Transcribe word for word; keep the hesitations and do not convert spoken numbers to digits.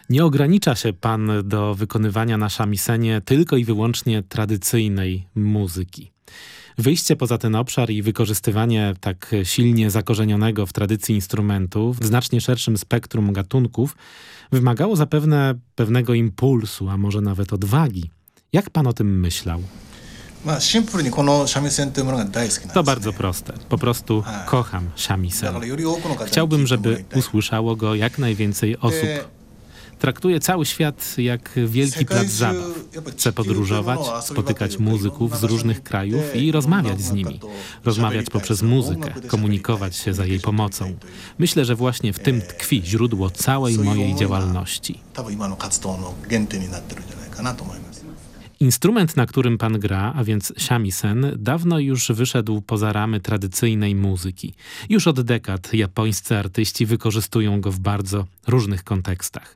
Nie ogranicza się pan do wykonywania na szamisenie tylko i wyłącznie tradycyjnej muzyki. Wyjście poza ten obszar i wykorzystywanie tak silnie zakorzenionego w tradycji instrumentu w znacznie szerszym spektrum gatunków wymagało zapewne pewnego impulsu, a może nawet odwagi. Jak pan o tym myślał? To bardzo proste. Po prostu kocham shamisen. Chciałbym, żeby usłyszało go jak najwięcej osób. Traktuję cały świat jak wielki plac zabaw. Chcę podróżować, spotykać muzyków z różnych krajów i rozmawiać z nimi. Rozmawiać poprzez muzykę, komunikować się za jej pomocą. Myślę, że właśnie w tym tkwi źródło całej mojej działalności. Instrument, na którym pan gra, a więc shamisen, dawno już wyszedł poza ramy tradycyjnej muzyki. Już od dekad japońscy artyści wykorzystują go w bardzo różnych kontekstach.